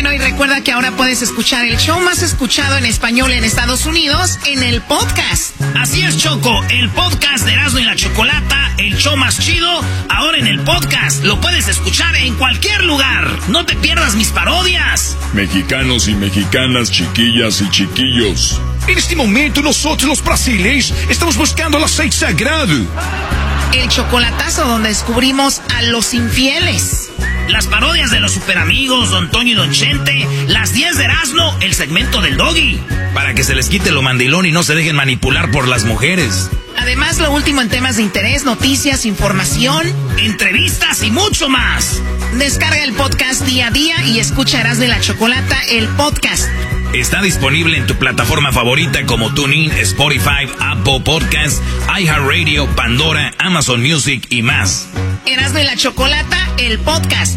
Bueno, y recuerda que ahora puedes escuchar el show más escuchado en español en Estados Unidos en el podcast. Así es, Choco, el podcast de Erasmo y la Chocolata, el show más chido, ahora en el podcast. Lo puedes escuchar en cualquier lugar. No te pierdas mis parodias. Mexicanos y mexicanas, chiquillas y chiquillos. En este momento nosotros los brasileños estamos buscando el aceite sagrado. El chocolatazo donde descubrimos a los infieles. Las parodias de los superamigos, Don Toño y Don Chente. Las 10 de Erasmo, el segmento del Doggy. Para que se les quite lo mandilón y no se dejen manipular por las mujeres. Además, lo último en temas de interés, noticias, información, entrevistas y mucho más. Descarga el podcast día a día y escucha Erasmo y la Chocolata, el podcast. Está disponible en tu plataforma favorita como TuneIn, Spotify, Apple Podcasts, iHeartRadio, Pandora, Amazon Music y más. Erasmo y la Chocolata, el podcast.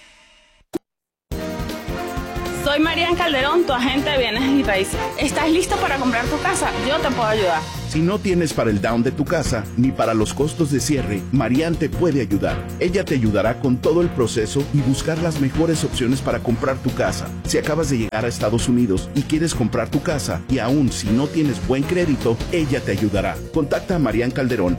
Soy Marian Calderón, tu agente de bienes y raíces. ¿Estás listo para comprar tu casa? Yo te puedo ayudar. Si no tienes para el down de tu casa, ni para los costos de cierre, Marian te puede ayudar. Ella te ayudará con todo el proceso y buscar las mejores opciones para comprar tu casa. Si acabas de llegar a Estados Unidos y quieres comprar tu casa, y aún si no tienes buen crédito, ella te ayudará. Contacta a Marian Calderón,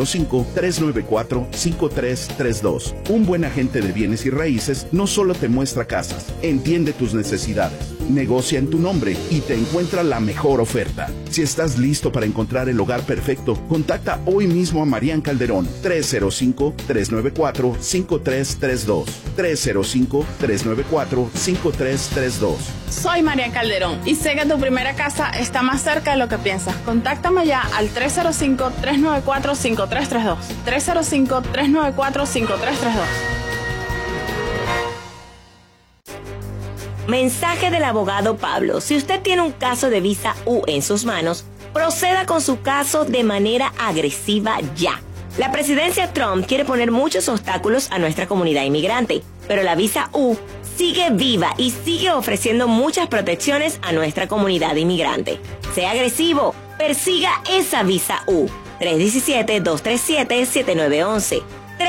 305-394-5332. Un buen agente de bienes y raíces no solo te muestra casas, entiende tus necesidades, negocia en tu nombre y te encuentra la mejor oferta. Si estás listo para encontrar el hogar perfecto, contacta hoy mismo a Marian Calderón, 305-394-5332. 305-394-5332. Soy Marian Calderón y sé que tu primera casa está más cerca de lo que piensas. Contáctame ya al 305-394-5332. 305-394-5332. Mensaje del abogado Pablo. Si usted tiene un caso de visa U en sus manos, proceda con su caso de manera agresiva ya. La presidencia Trump quiere poner muchos obstáculos a nuestra comunidad inmigrante, pero la visa U sigue viva y sigue ofreciendo muchas protecciones a nuestra comunidad inmigrante. Sea agresivo, persiga esa visa U. 317-237-7911.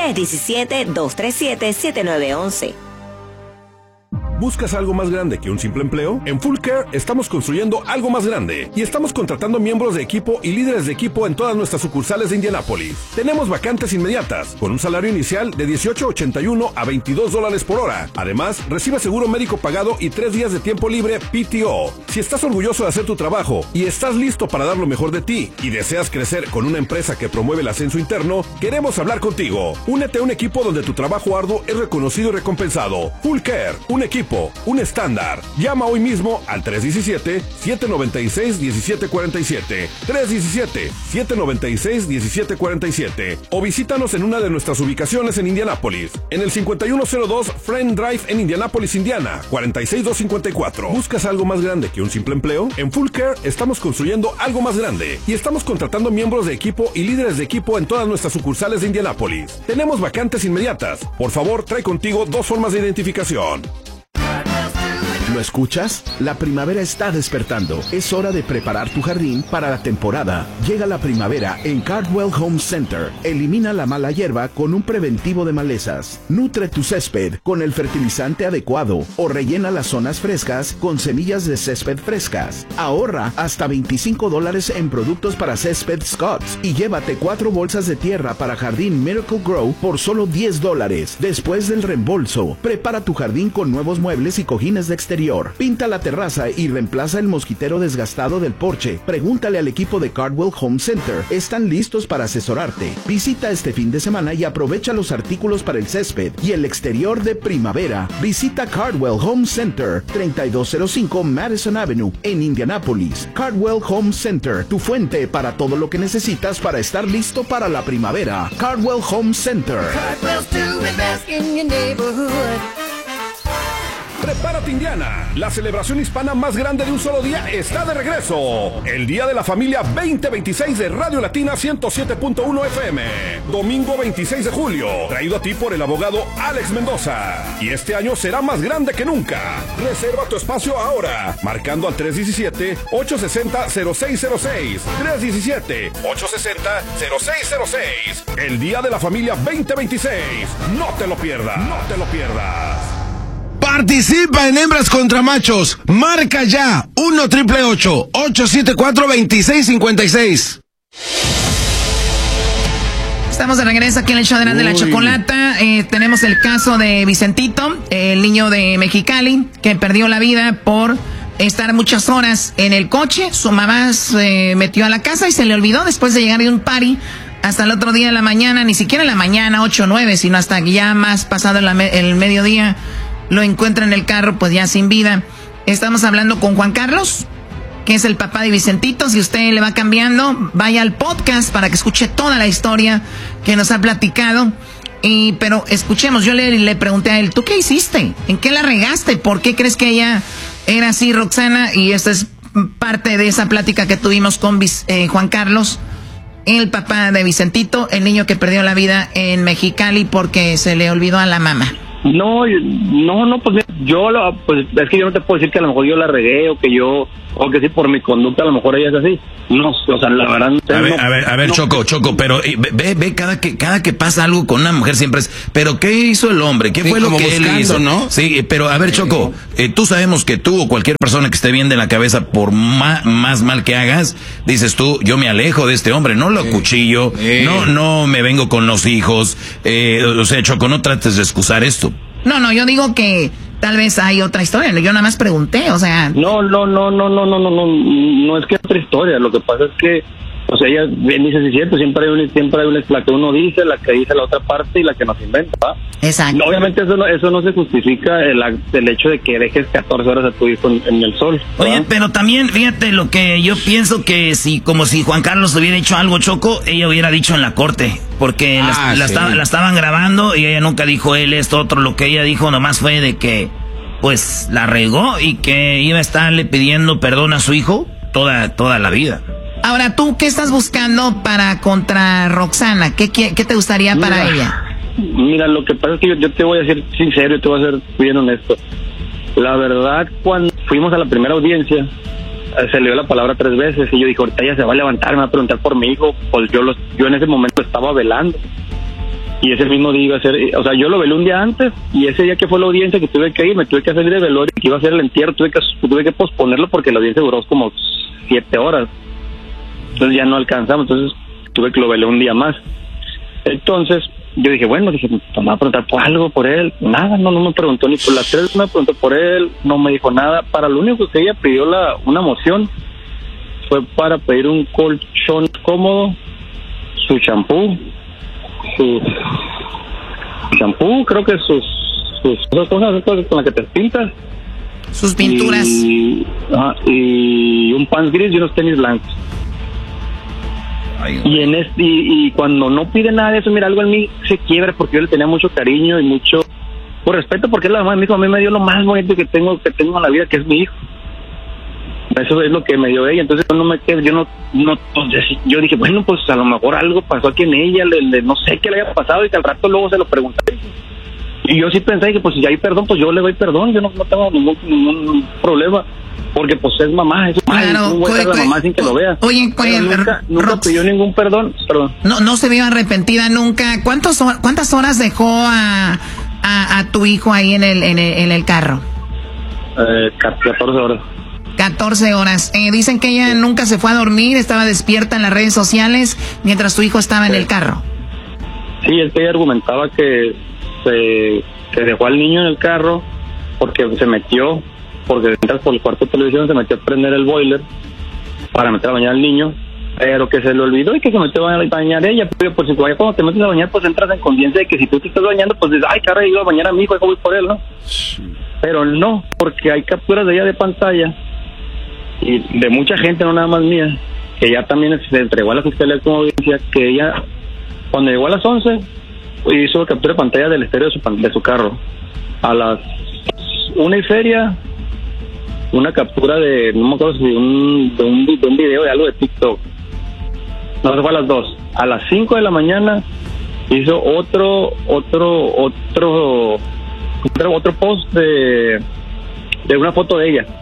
317-237-7911. ¿Buscas algo más grande que un simple empleo? En Full Care estamos construyendo algo más grande y estamos contratando miembros de equipo y líderes de equipo en todas nuestras sucursales de Indianápolis. Tenemos vacantes inmediatas con un salario inicial de $18.81 a $22 por hora. Además, recibe seguro médico pagado y 3 días de tiempo libre PTO. Si estás orgulloso de hacer tu trabajo y estás listo para dar lo mejor de ti y deseas crecer con una empresa que promueve el ascenso interno, queremos hablar contigo. Únete a un equipo donde tu trabajo arduo es reconocido y recompensado. Full Care, un equipo, un estándar. Llama hoy mismo al 317-796-1747. 317-796-1747. O visítanos en una de nuestras ubicaciones en Indianápolis. En el 5102 Friend Drive en Indianápolis, Indiana. 46254. ¿Buscas algo más grande que un simple empleo? En Full Care estamos construyendo algo más grande y estamos contratando miembros de equipo y líderes de equipo en todas nuestras sucursales de Indianápolis. Tenemos vacantes inmediatas. Por favor, trae contigo 2 formas de identificación. ¿Lo escuchas? La primavera está despertando. Es hora de preparar tu jardín para la temporada. Llega la primavera en Cardwell Home Center. Elimina la mala hierba con un preventivo de malezas. Nutre tu césped con el fertilizante adecuado o rellena las zonas frescas con semillas de césped frescas. Ahorra hasta $25 en productos para césped Scotts y llévate 4 bolsas de tierra para jardín Miracle Grow por solo $10. Después del reembolso, prepara tu jardín con nuevos muebles y cojines de exterior. Pinta la terraza y reemplaza el mosquitero desgastado del porche. Pregúntale al equipo de Cardwell Home Center. Están listos para asesorarte. Visita este fin de semana y aprovecha los artículos para el césped y el exterior de primavera. Visita Cardwell Home Center, 3205 Madison Avenue, en Indianápolis. Cardwell Home Center, tu fuente para todo lo que necesitas para estar listo para la primavera. Cardwell Home Center. Cardwell's doing best in your neighborhood. Prepárate, Indiana. La celebración hispana más grande de un solo día está de regreso. El Día de la Familia 2026 de Radio Latina 107.1 FM. Domingo 26 de julio. Traído a ti por el abogado Alex Mendoza. Y este año será más grande que nunca. Reserva tu espacio ahora. Marcando al 317-860-0606. 317-860-0606. El Día de la Familia 2026. No te lo pierdas. No te lo pierdas. Participa en Hembras contra Machos. Marca ya 1-888-874-2656. Estamos de regreso aquí en el show de la Chocolata. Tenemos el caso de Vicentito, el niño de Mexicali, que perdió la vida por estar muchas horas en el coche. Su mamá se metió a la casa y se le olvidó después de llegar de un party hasta el otro día de la mañana, ni siquiera en la mañana, 8 o 9, sino hasta ya más pasado el mediodía, lo encuentra en el carro, pues ya sin vida. Estamos hablando con Juan Carlos, que es el papá de Vicentito. Si usted le va cambiando, vaya al podcast para que escuche toda la historia que nos ha platicado. Pero escuchemos, yo le pregunté a él, ¿tú qué hiciste? ¿En qué la regaste? ¿Por qué crees que ella era así, Roxana? Y esta es parte de esa plática que tuvimos con Juan Carlos, el papá de Vicentito, el niño que perdió la vida en Mexicali porque se le olvidó a la mamá. No, pues pues es que yo no te puedo decir que a lo mejor yo la regué o que sí por mi conducta a lo mejor ella es así. No, o sea, la verdad. A ver, Choco, pero ve cada que pasa algo con una mujer siempre es, pero ¿qué hizo el hombre? ¿Qué fue lo que él hizo? ¿No? Sí, pero a ver, Choco, tú sabemos que tú o cualquier persona que esté bien de la cabeza, por más mal que hagas, dices tú, yo me alejo de este hombre, no lo acuchillo, no me vengo con los hijos, o sea, Choco, no trates de excusar esto. No, yo digo que tal vez hay otra historia. Yo nada más pregunté, o sea. No es que otra historia. Lo que pasa es que, o sea, ella bien dice, sí es cierto, siempre hay la que uno dice, la que dice la otra parte y la que nos inventa, ¿va? Exacto. Obviamente eso no se justifica el hecho de que dejes 14 horas a tu hijo en el sol, ¿va? Oye, pero también, fíjate, lo que yo pienso que como si Juan Carlos hubiera hecho algo, Choco, ella hubiera dicho en la corte, porque la estaban grabando y ella nunca dijo él esto, otro. Lo que ella dijo nomás fue de que, pues, la regó y que iba a estarle pidiendo perdón a su hijo toda la vida. Ahora, ¿tú qué estás buscando contra Roxana? ¿Qué te gustaría para ella? Mira, lo que pasa es que yo te voy a ser sincero y te voy a ser bien honesto. La verdad, cuando fuimos a la primera audiencia, se le dio la palabra 3 veces y yo dije, ahorita ella se va a levantar, me va a preguntar por mi hijo. Pues yo en ese momento estaba velando. Y ese mismo día iba a ser, o sea, yo lo velé un día antes y ese día que fue la audiencia que tuve que ir, me tuve que salir de velorio, que iba a ser el entierro, tuve que posponerlo porque la audiencia duró como 7 horas. Entonces ya no alcanzamos, entonces tuve que lo velé un día más. Entonces yo dije, me va a preguntar por algo, por él. Nada, no me preguntó ni por las 3, me preguntó por él, no me dijo nada. Para lo único que ella pidió una moción fue para pedir un colchón cómodo, su champú, creo que sus cosas con las que te pintas, sus pinturas, y un pants gris y unos tenis blancos. Y cuando no pide nada de eso, mira, algo en mí se quiebra porque yo le tenía mucho cariño y mucho por respeto, porque la mamá de mi hijo a mí me dio lo más bonito que tengo en la vida, que es mi hijo. Eso es lo que me dio ella. Entonces yo dije, bueno, pues a lo mejor algo pasó aquí en ella, no sé qué le haya pasado, y que al rato luego se lo pregunté. Y yo sí pensé que pues si hay perdón, pues yo le doy perdón, yo no tengo ningún problema. Porque pues es mamá, es claro, la mamá sin que lo vea. Oye, nunca pidió ningún perdón. No se vio arrepentida nunca. ¿Cuántas horas dejó a tu hijo ahí en el carro? 14 horas. 14 horas. Dicen que ella nunca se fue a dormir, estaba despierta en las redes sociales mientras tu hijo estaba en el carro. Sí, es que ella argumentaba que dejó al niño en el carro porque entras por el cuarto de televisión, se metió a prender el boiler para meter a bañar al niño, pero que se le olvidó y que se metió a bañar ella. Pero pues si cuando te metes a bañar, pues entras en conciencia de que si tú te estás bañando, pues dices, ay, caray, iba a bañar a mi hijo, voy por él, ¿no? Sí. Pero no, porque hay capturas de ella de pantalla y de mucha gente, no nada más mía, que ya también se entregó a la fiscalía como audiencia, que ella, cuando llegó a las 11, hizo captura de pantalla del estéreo de su carro. A las 1:00 una captura no me acuerdo si de un video de algo de TikTok. No, se fue a las 2. A las 5 de la mañana hizo otro post de una foto de ella.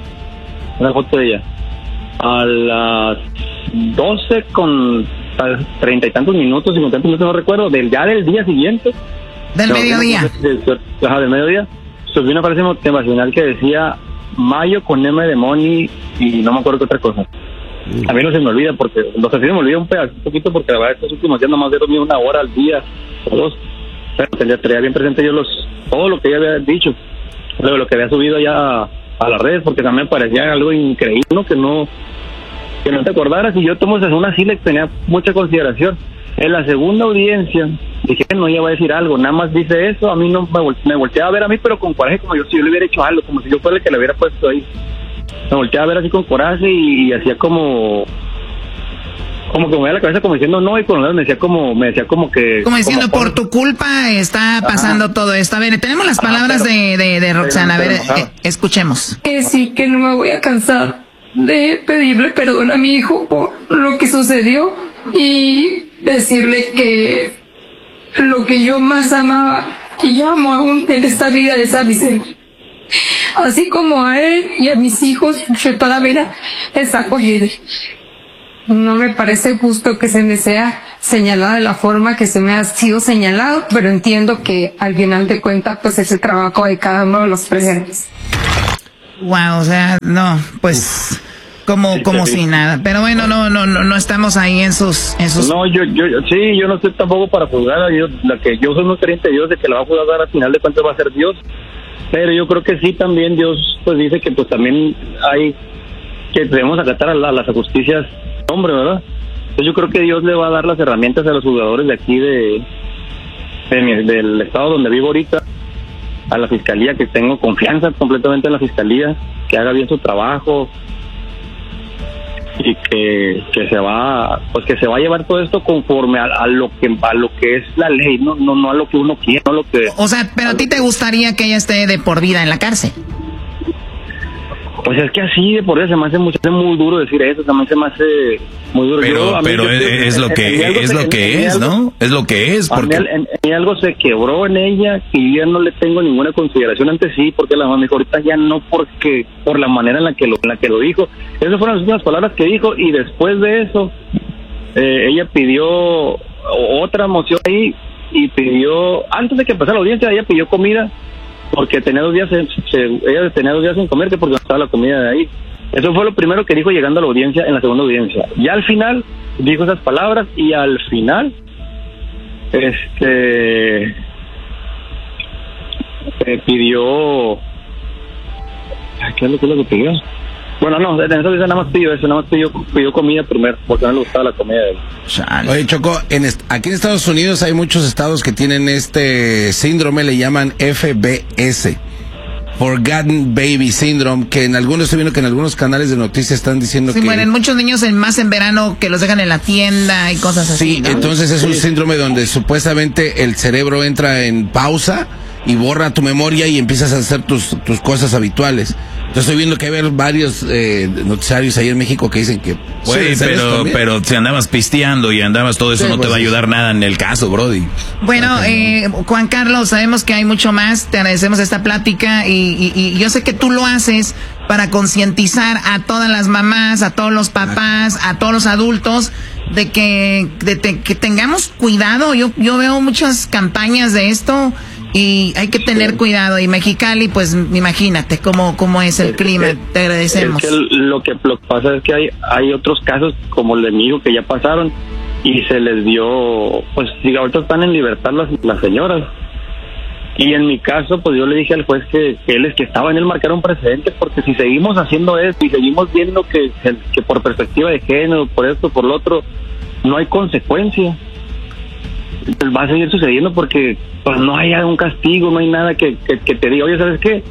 A las 12 con 30 y tantos minutos, 50 minutos, no recuerdo, del día siguiente. Del mediodía. Del mediodía. subí una frase motivacional que decía Mayo con M de Money y no me acuerdo qué otra cosa. A mí no se me olvida porque, no sé si me olvida un poquito porque la verdad estos últimos días nomás he dormido 1 hora al día o 2, pero tenía bien presente yo todo lo que ella había dicho, lo que había subido ya a las redes, porque también me parecía algo increíble, ¿no? Que no te acordaras, y yo tomo una así, le tenía mucha consideración. En la segunda audiencia dije, no, ella va a decir algo, nada más dice eso, a mí no me volteaba a ver a mí, pero con coraje, como si yo le hubiera hecho algo, como si yo fuera el que le hubiera puesto ahí. Me volteaba a ver así con coraje y hacía como que me movía la cabeza como diciendo no, y con los dedos me decía como que... Como diciendo, por tu culpa está pasando todo esto. A ver, tenemos las palabras de Roxana, a ver, escuchemos. Sí, que no me voy a cansar de pedirle perdón a mi hijo por lo que sucedió y decirle que lo que yo más amaba y amo aún en esta vida es a Vicente. Así como a él y a mis hijos, yo toda la vida es acogida. No me parece justo que se me sea señalada de la forma que se me ha sido señalado, pero entiendo que al final de cuentas pues es el trabajo de cada uno de los presentes. Wow, o sea, no, pues como si nada. Pero bueno, no estamos ahí en sus... No, yo no estoy tampoco para juzgar a Dios. Yo soy muy creyente de Dios, de que la va a juzgar al final de cuentas va a ser Dios. Pero yo creo que sí, también Dios pues dice que pues también hay que debemos acatar a las justicias, hombre, ¿verdad? Entonces yo creo que Dios le va a dar las herramientas a los jugadores de aquí del estado donde vivo ahorita, a la fiscalía, que tengo confianza completamente en la fiscalía, que haga bien su trabajo y que se va a llevar todo esto conforme a lo que es la ley, no a lo que uno quiere, no a lo que... O sea, pero a ti te gustaría que ella esté de por vida en la cárcel. Pues es que así de por eso se me hace muy duro decir eso, también se me hace muy duro. Pero es lo que es, ¿no? Es lo que es. Porque algo se quebró en ella y yo ya no le tengo ninguna consideración. Antes sí, porque la mamá me dijo, ahorita ya no, porque por la manera en la que lo dijo. Esas fueron las últimas palabras que dijo, y después de eso ella pidió otra moción ahí y pidió, antes de que empezara la audiencia, ella pidió comida porque tenía 2 días ella tenía 2 días sin comer, que porque no estaba la comida de ahí. Eso fue lo primero que dijo llegando a la audiencia, en la segunda audiencia. Ya al final dijo esas palabras y al final pidió... ¿Qué es lo que pidió? Bueno, no, en esa audiencia nada más pidió comida primero, porque no le gustaba la comida de él. Oye, Choco, aquí en Estados Unidos hay muchos estados que tienen este síndrome, le llaman FBS, Forgotten Baby Syndrome, que estoy viendo que en algunos canales de noticias están diciendo que... Sí, mueren muchos niños más en verano, que los dejan en la tienda y cosas así, Sí, ¿no? Entonces es un síndrome donde supuestamente el cerebro entra en pausa y borra tu memoria y empiezas a hacer tus cosas habituales. Entonces estoy viendo que hay varios noticiarios ahí en México que dicen que puede ser pero si andabas pisteando y andabas todo eso, no te va a ayudar nada en el caso, brody. Bueno, Juan Carlos, sabemos que hay mucho más, te agradecemos esta plática y yo sé que tú lo haces para concientizar a todas las mamás, a todos los papás, a todos los adultos, de que tengamos cuidado. Yo veo muchas campañas de esto y hay que tener cuidado. Y Mexicali, pues imagínate cómo es el clima. Te agradecemos. Es que lo que pasa es que hay otros casos como el de mi hijo que ya pasaron y se les dio, pues si ahorita están en libertad las señoras. Y en mi caso, pues yo le dije al juez que estaba en él marcar un precedente, porque si seguimos haciendo esto y seguimos viendo que por perspectiva de género, por esto, por lo otro, no hay consecuencia, va a seguir sucediendo porque pues no hay un castigo, no hay nada que te diga, oye, ¿sabes qué?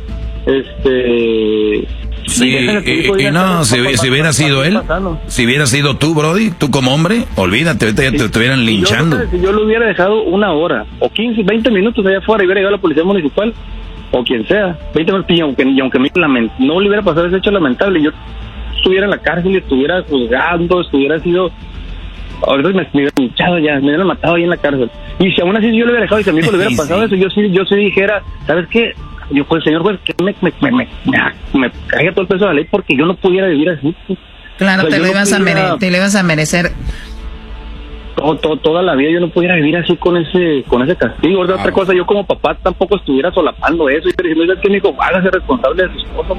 Sí, y no, si hubiera sido él, si hubiera sido tú, brody, tú como hombre, olvídate, ya te estuvieran linchando. Si yo lo hubiera dejado 1 hora, o 15, 20 minutos allá afuera y hubiera llegado a la policía municipal, o quien sea, 20 minutos, y aunque no le hubiera pasado ese hecho lamentable, yo estuviera en la cárcel y estuviera juzgando, estuviera sido... Ahorita me hubieran hinchado ya, me hubieran matado ahí en la cárcel. Y si aún así yo le hubiera dejado y si a mí le hubiera pasado eso, yo sí dijera, ¿sabes qué? Yo, pues, señor juez, que me caiga todo el peso de la ley porque yo no pudiera vivir así. Claro, o sea, te lo ibas a merecer. toda la vida yo no pudiera vivir así con ese castigo. Otra cosa, yo como papá tampoco estuviera solapando eso y diciendo, es que mi hijo, hágase responsable de sus cosas.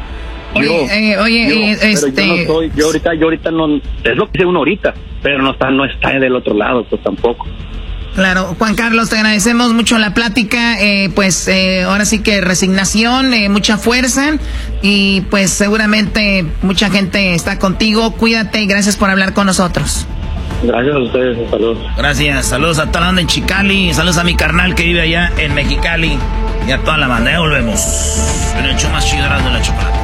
Yo ahorita no, es lo que sé uno ahorita, pero no está del otro lado, pues tampoco. Claro, Juan Carlos, te agradecemos mucho la plática, ahora sí que resignación, mucha fuerza y pues seguramente mucha gente está contigo, cuídate y gracias por hablar con nosotros. Gracias a ustedes, saludos. Gracias, saludos a toda la banda en Chicali, saludos a mi carnal que vive allá en Mexicali y a toda la banda, ya volvemos en el show más chido de la chocolate.